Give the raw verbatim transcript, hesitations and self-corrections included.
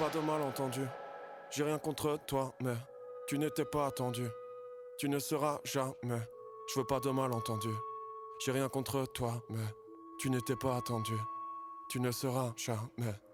pas de malentendu. J'ai rien contre toi, mais tu n'étais pas attendu. Tu ne seras jamais. Je veux pas de malentendu. J'ai rien contre toi, mais tu n'étais pas attendu. Tu ne seras jamais.